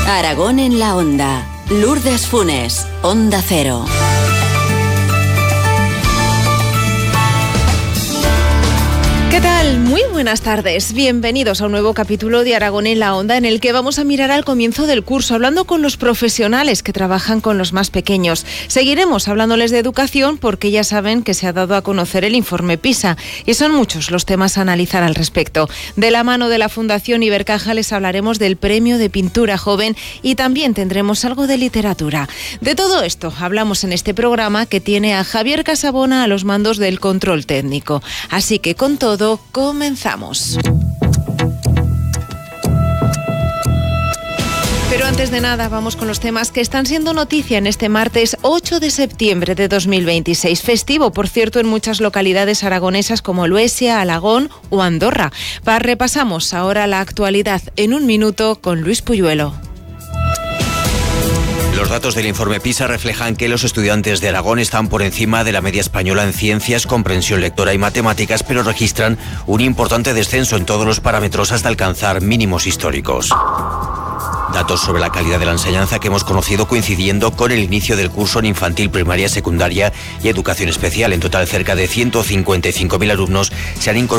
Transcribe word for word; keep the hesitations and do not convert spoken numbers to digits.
Aragón en la Onda. Lourdes Funes, Onda Cero. ¿Qué tal? Muy buenas tardes. Bienvenidos a un nuevo capítulo de Aragón en la Onda, en el que vamos a mirar al comienzo del curso, hablando con los profesionales que trabajan con los más pequeños. Seguiremos hablándoles de educación porque ya saben que se ha dado a conocer el informe PISA y son muchos los temas a analizar al respecto. De la mano de la Fundación Ibercaja les hablaremos del Premio de Pintura Joven y también tendremos algo de literatura. De todo esto hablamos en este programa, que tiene a Javier Casabona a los mandos del control técnico. Así que con todo, comenzamos. Pero antes de nada, vamos con los temas que están siendo noticia en este martes ocho de septiembre de dos mil veintiséis. Festivo, por cierto, en muchas localidades aragonesas como Luesia, Alagón o Andorra. Pa- repasamos ahora la actualidad en un minuto con Luis Puyuelo. Los datos del informe PISA reflejan que los estudiantes de Aragón están por encima de la media española en ciencias, comprensión lectora y matemáticas, pero registran un importante descenso en todos los parámetros hasta alcanzar mínimos históricos. Datos sobre la calidad de la enseñanza que hemos conocido coincidiendo con el inicio del curso en infantil, primaria, secundaria y educación especial. En total, cerca de ciento cincuenta y cinco mil alumnos se han incorporado